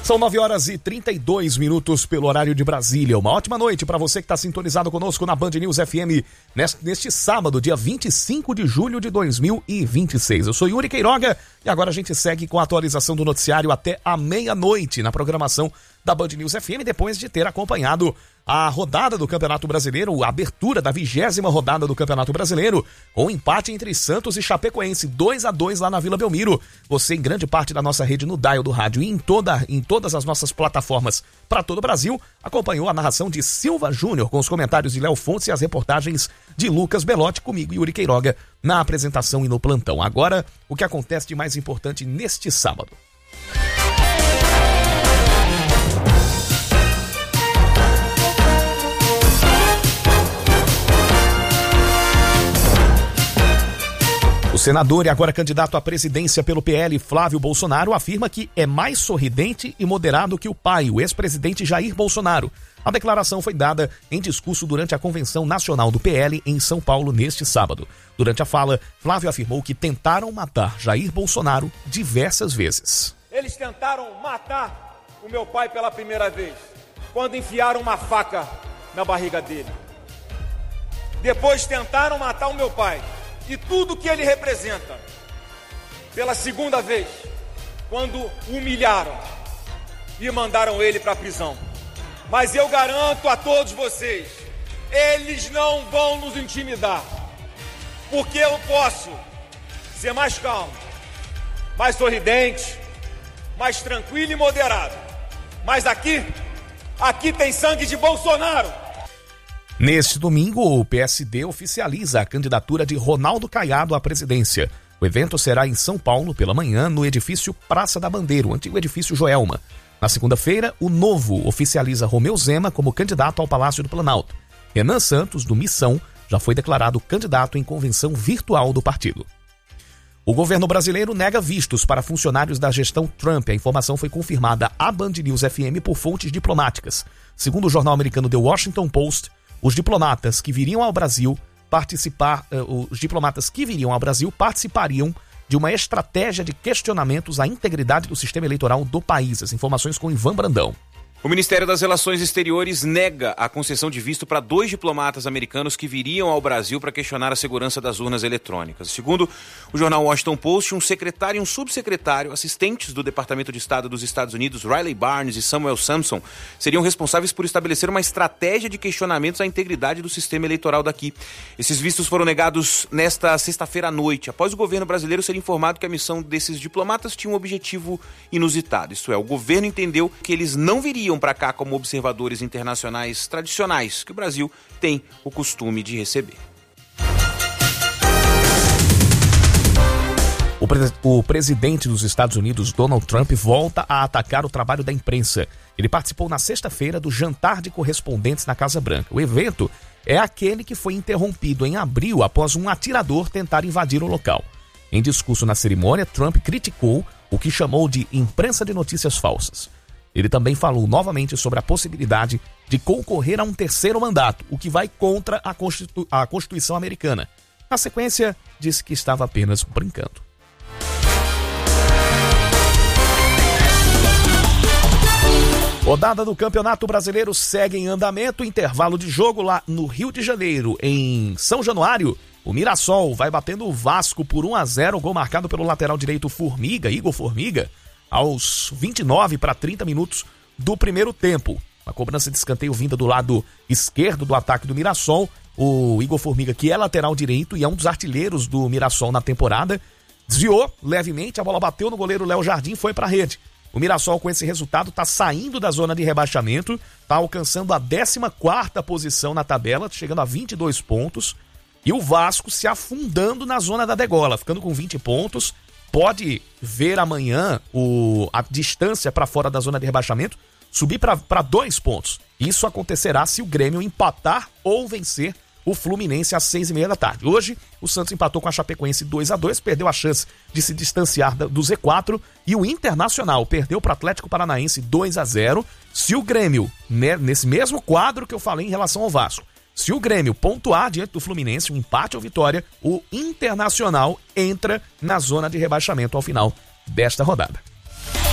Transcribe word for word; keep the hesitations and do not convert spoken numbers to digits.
São nove horas e trinta e dois minutos pelo horário de Brasília. Uma ótima noite para você que está sintonizado conosco na Band News F M neste, neste sábado, dia vinte e cinco de julho de dois mil e vinte e seis. Eu sou Yuri Queiroga e agora a gente segue com a atualização do noticiário até a meia-noite na programação da Band News F M, depois de ter acompanhado a rodada do Campeonato Brasileiro, a abertura da vigésima rodada do Campeonato Brasileiro, com um empate entre Santos e Chapecoense, dois a dois lá na Vila Belmiro. Você, em grande parte da nossa rede no dial do rádio e em, toda, em todas as nossas plataformas para todo o Brasil, acompanhou a narração de Silva Júnior, com os comentários de Léo Fontes e as reportagens de Lucas Belotti, comigo e Yuri Queiroga, na apresentação e no plantão. Agora, o que acontece de mais importante neste sábado. O senador e agora candidato à presidência pelo P L, Flávio Bolsonaro, afirma que é mais sorridente e moderado que o pai, o ex-presidente Jair Bolsonaro. A declaração foi dada em discurso durante a Convenção Nacional do P L em São Paulo neste sábado. Durante a fala, Flávio afirmou que tentaram matar Jair Bolsonaro diversas vezes. Eles tentaram matar o meu pai pela primeira vez, quando enfiaram uma faca na barriga dele. Depois tentaram matar o meu pai e tudo que ele representa pela segunda vez, quando humilharam e mandaram ele para a prisão. Mas eu garanto a todos vocês, eles não vão nos intimidar, porque eu posso ser mais calmo, mais sorridente, mais tranquilo e moderado. Mas aqui, aqui tem sangue de Bolsonaro. Neste domingo, o P S D oficializa a candidatura de Ronaldo Caiado à presidência. O evento será em São Paulo pela manhã, no edifício Praça da Bandeira, o antigo edifício Joelma. Na segunda-feira, o Novo oficializa Romeu Zema como candidato ao Palácio do Planalto. Renan Santos, do Missão, já foi declarado candidato em convenção virtual do partido. O governo brasileiro nega vistos para funcionários da gestão Trump. A informação foi confirmada à Band News F M por fontes diplomáticas. Segundo o jornal americano The Washington Post, os diplomatas que viriam ao Brasil participar, uh, os diplomatas que viriam ao Brasil participariam de uma estratégia de questionamentos à integridade do sistema eleitoral do país. As informações com Ivan Brandão. O Ministério das Relações Exteriores nega a concessão de visto para dois diplomatas americanos que viriam ao Brasil para questionar a segurança das urnas eletrônicas. Segundo o jornal Washington Post, um secretário e um subsecretário, assistentes do Departamento de Estado dos Estados Unidos, Riley Barnes e Samuel Sampson, seriam responsáveis por estabelecer uma estratégia de questionamentos à integridade do sistema eleitoral daqui. Esses vistos foram negados nesta sexta-feira à noite, após o governo brasileiro ser informado que a missão desses diplomatas tinha um objetivo inusitado. Isto é, o governo entendeu que eles não viriam para cá como observadores internacionais tradicionais, que o Brasil tem o costume de receber. O, pre- o presidente dos Estados Unidos, Donald Trump, volta a atacar o trabalho da imprensa. Ele participou na sexta-feira do jantar de correspondentes na Casa Branca. O evento é aquele que foi interrompido em abril após um atirador tentar invadir o local. Em discurso na cerimônia, Trump criticou o que chamou de imprensa de notícias falsas. Ele também falou novamente sobre a possibilidade de concorrer a um terceiro mandato, o que vai contra a, Constitu- a Constituição americana. Na sequência, disse que estava apenas brincando. Rodada do Campeonato Brasileiro segue em andamento, intervalo de jogo lá no Rio de Janeiro, em São Januário. O Mirassol vai batendo o Vasco por um a zero, gol marcado pelo lateral direito Formiga, Igor Formiga, aos vinte e nove para trinta minutos do primeiro tempo. Uma cobrança de escanteio vinda do lado esquerdo do ataque do Mirassol. O Igor Formiga, que é lateral direito e é um dos artilheiros do Mirassol na temporada, desviou levemente, a bola bateu no goleiro Léo Jardim e foi para a rede. O Mirassol, com esse resultado, está saindo da zona de rebaixamento, está alcançando a décima quarta posição na tabela, chegando a vinte e dois pontos. E o Vasco se afundando na zona da degola, ficando com vinte pontos. Pode ver amanhã o, a distância para fora da zona de rebaixamento subir para dois pontos. Isso acontecerá se o Grêmio empatar ou vencer o Fluminense às seis e meia da tarde. Hoje, o Santos empatou com a Chapecoense dois a dois, perdeu a chance de se distanciar do Z quatro, e o Internacional perdeu para o Atlético Paranaense dois a zero. Se o Grêmio, né, nesse mesmo quadro que eu falei em relação ao Vasco, se o Grêmio pontuar diante do Fluminense, um empate ou vitória, o Internacional entra na zona de rebaixamento ao final desta rodada.